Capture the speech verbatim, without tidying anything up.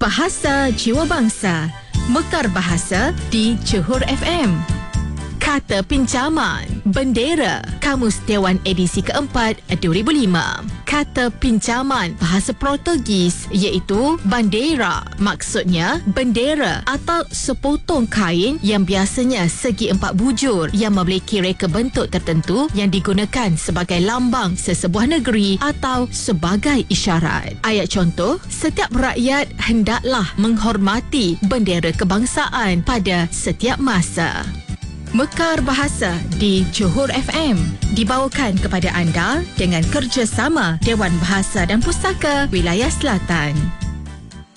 Bahasa Jiwa Bangsa, Mekar Bahasa di Johor F M. Kata pinjaman, bendera, Kamus Dewan edisi keempat dua ribu lima. Kata pinjaman bahasa Portugis iaitu bandera, maksudnya bendera atau sepotong kain yang biasanya segi empat bujur yang memiliki reka bentuk tertentu yang digunakan sebagai lambang sesebuah negeri atau sebagai isyarat. Ayat contoh, setiap rakyat hendaklah menghormati bendera kebangsaan pada setiap masa. Mekar Bahasa di Johor F M dibawakan kepada anda dengan kerjasama Dewan Bahasa dan Pustaka Wilayah Selatan.